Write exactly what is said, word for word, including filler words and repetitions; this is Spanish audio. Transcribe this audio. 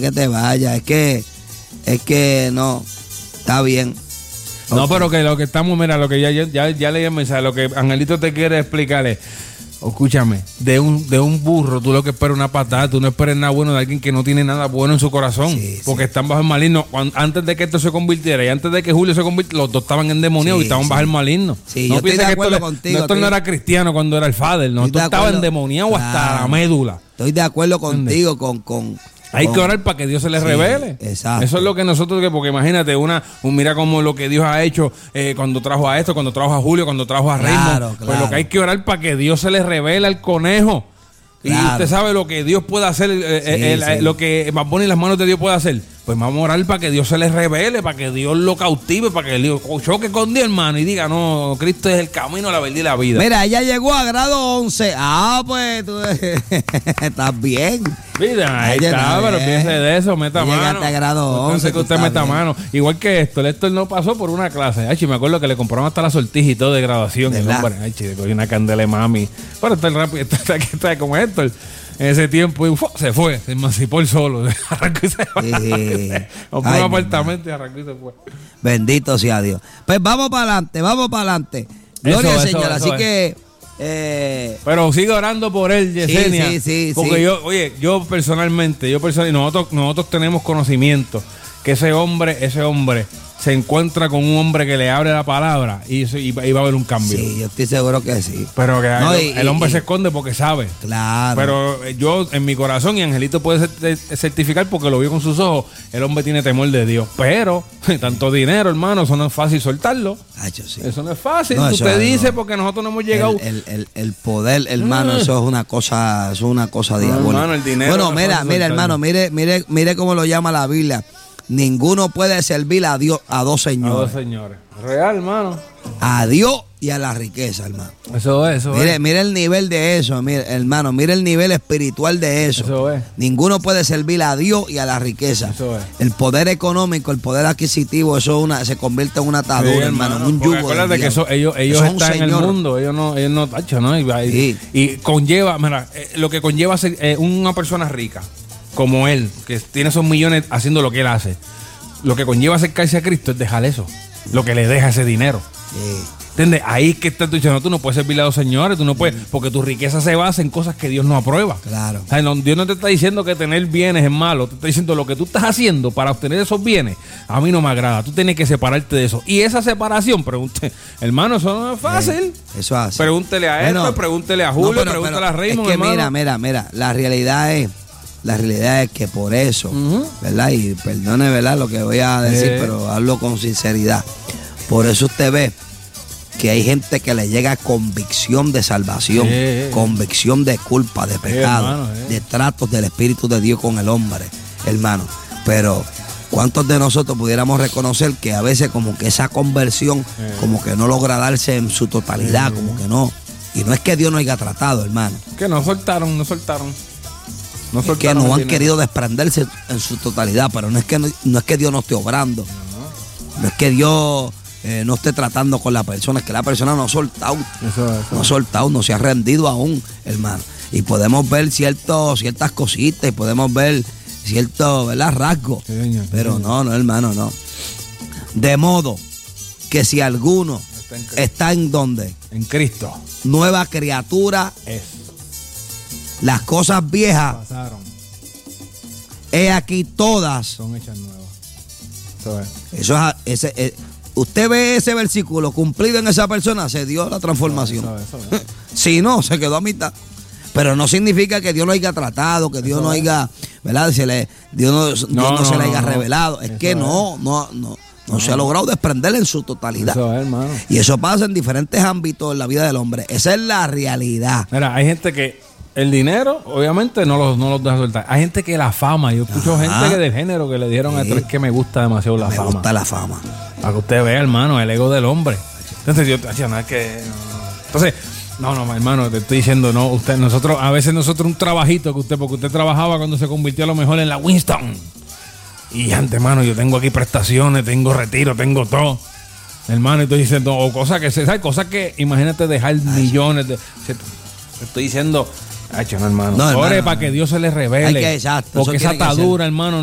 que te vayas. Es que, es que no, está bien. No, Okay. pero que lo que estamos, mira, lo que ya, ya, ya leí el mensaje, lo que Angelito te quiere explicar es, escúchame, de un, de un burro tú lo que esperas una patada, tú no esperes nada bueno de alguien que no tiene nada bueno en su corazón, sí, porque sí. están bajo el maligno. Cuando, antes de que esto se convirtiera y antes de que Julio se convirtiera, los dos estaban endemoniados Sí, y estaban sí. bajo el maligno. Sí, no yo estoy de que acuerdo esto, contigo, no, esto no estoy- era cristiano cuando era el Father, no, Estoy esto de estaba acuerdo. endemoniado hasta Claro. la médula. Estoy de acuerdo contigo con... con Hay con- que orar para que Dios se le Sí, revele. exacto. Eso es lo que nosotros, que porque imagínate, una, un mira como lo que Dios ha hecho eh, cuando trajo a esto, cuando trajo a Julio, cuando trajo a Raymond. Claro, Pues claro. lo que hay que orar para que Dios se le revele al conejo. Y Claro. usted sabe lo que Dios puede hacer, eh, Sí, el- sí. lo que Bad Bunny en las manos de Dios puede hacer. Pues vamos a orar para que Dios se le revele, para que Dios lo cautive, para que Dios choque con Dios, hermano, y diga, no, Cristo es el camino, la verdad y la vida. Mira, ella llegó a grado once. Ah, pues tú estás bien. Vida, ahí Oye, está, está pero bien. piense de eso, meta Ya mano. llegaste a grado Importante once, que tú usted estás meta bien. mano. Igual que esto, Héctor no pasó por una clase. Ay, me acuerdo que le compraron hasta la sortija y todo de graduación. El ¿Verdad? hombre, ay, chico, cogí una candela de mami. Pero está rápido, está, está, está como Héctor. En ese tiempo, y, ¡fu! Se fue, se emancipó el solo. Arrancó y se fue. Sí. Compró Ay, un mi apartamento y arrancó y se fue. Bendito sea Dios. Pues vamos para adelante, vamos para adelante. Gloria Eso, al eso, Señor. eso Así es. que... Eh, Pero sigue orando por él, Yesenia. sí, sí, porque sí. yo, oye, yo personalmente, yo personalmente, nosotros, nosotros tenemos conocimiento que ese hombre, ese hombre se encuentra con un hombre que le abre la palabra y, eso- y va y va a haber un cambio. sí, yo estoy seguro que sí. Pero que No, el, y- el hombre y- se esconde porque sabe. Claro. Pero eh, yo, en mi corazón, y Angelito puede cer- certificar porque lo vio con sus ojos, el hombre tiene temor de Dios. Pero, tanto dinero, hermano, eso no es fácil soltarlo. Hacho, sí. Eso no es fácil. No, Tú eso te es dices algo- porque nosotros no hemos llegado. El, el, el, el poder, hermano, eso es una cosa, eso es una cosa diabólica. hermano, el dinero Bueno, no es mira, fácil mira, soltarlo. hermano, mire, mire, mire cómo lo llama la Biblia. Ninguno puede servir a Dios, a dos A dos señores. señores. Real, hermano. A Dios y a la riqueza, hermano. Eso es, eso Mire, es. mire el nivel de eso, mire, hermano, mire el nivel espiritual de eso. Eso es. Ninguno puede servir a Dios y a la riqueza. Eso es. El poder económico, el poder adquisitivo, eso es una, se convierte en una atadura, Sí, hermano, en un porque yugo. del acuérdate que diablo. eso, ellos, ellos Eso es un están en el señor. mundo, ellos no, ellos no, tacho, ¿no? Y, y- Sí. y conlleva, mira, eh, lo que conlleva ser eh, una persona rica, como él, que tiene esos millones haciendo lo que él hace, lo que conlleva acercarse a Cristo es dejar eso, lo que le deja ese dinero. Sí. ¿Entiendes? Ahí es que está tú diciendo, tú no puedes servir a los señores, tú no puedes, porque tu riqueza se basa en cosas que Dios no aprueba. Claro. O sea, no- Dios no te está diciendo que tener bienes es malo, te está diciendo lo que tú estás haciendo para obtener esos bienes, a mí no me agrada, tú tienes que separarte de eso. Y esa separación, pregunte, hermano, eso no es fácil. Eh, Eso hace. Pregúntele a Bueno, Héctor, pregúntele a Julio, no, pero- pregúntele pero a Raymond, Es que hermano. mira, mira, mira, la realidad es, la realidad es que por eso, Ujú. ¿verdad? Y perdone, ¿verdad? Lo que voy a decir, Eh. pero hablo con sinceridad. Por eso usted ve que hay gente que le llega convicción de salvación, Eh. convicción de culpa, de pecado, hermano, eh. de tratos del Espíritu de Dios con el hombre, hermano. Pero ¿cuántos de nosotros pudiéramos reconocer que a veces como que esa conversión Eh. como que no logra darse en su totalidad, Eh. como que no? Y no es que Dios no haya tratado, hermano. Que no soltaron, no soltaron. No Es que soltaron no el han dinero. querido desprenderse en su totalidad, pero no es que no, no es que Dios no esté obrando. No es que Dios eh, no esté tratando con la persona, es que la persona no ha soltado, Eso, eso. no ha soltado, no se ha rendido aún, hermano. Y podemos ver ciertos, ciertas cositas, y podemos ver ciertos, ¿verdad?, rasgos. Sí, señor. Pero no, no, hermano, no. De modo que si alguno Está en Cristo. está en donde, En Cristo. nueva criatura, Es. las cosas viejas, Pasaron. he aquí todas. Son hechas nuevas. Eso es. Eso es, ese, eh, usted ve ese versículo cumplido en esa persona, se dio la transformación. Eso es, eso es. Si no, se quedó a mitad. Pero no significa que Dios no haya tratado, que Dios Eso no es. haya, ¿verdad? Se le, Dios no, Dios No, no, se no, le haya no, no. revelado. Es Eso que es. no, no, no, no se ha logrado desprender en su totalidad. Eso es, hermano. Y eso pasa en diferentes ámbitos en la vida del hombre. Esa es la realidad. Mira, hay gente que el dinero, obviamente, no los, no los deja soltar. Hay gente que la fama, yo escucho Ajá. gente que del género que le dieron a Sí. tres que me gusta demasiado la Me fama. gusta la fama. Para que usted vea, hermano, el ego del hombre. Entonces, yo te decía, no es que. no. Entonces, no, no, hermano, te estoy diciendo, no, usted, nosotros, a veces nosotros un trabajito que usted, porque usted trabajaba cuando se convirtió a lo mejor en la Winston. Y antes, hermano, yo tengo aquí prestaciones, tengo retiro, tengo todo. Hermano, y estoy diciendo, o cosas que se, ¿sabes? Cosas que, imagínate dejar millones de. se- te estoy diciendo, ay, no, hermano. No, Ore hermano, para que Dios se le revele. Hay que- exacto, eso Porque esa tiene que ser. atadura, hermano.